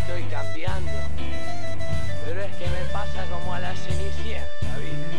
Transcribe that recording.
estoy cambiando, pero es que me pasa como a la Cenicienta, ¿viste?